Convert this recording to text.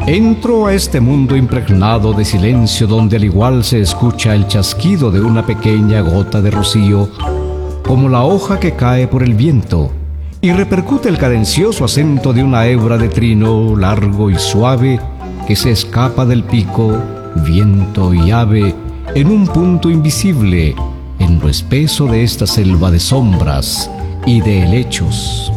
Entro a este mundo impregnado de silencio donde al igual se escucha el chasquido de una pequeña gota de rocío, como la hoja que cae por el viento, y repercute el cadencioso acento de una hebra de trino largo y suave que se escapa del pico, viento y ave en un punto invisible en lo espeso de esta selva de sombras y de helechos.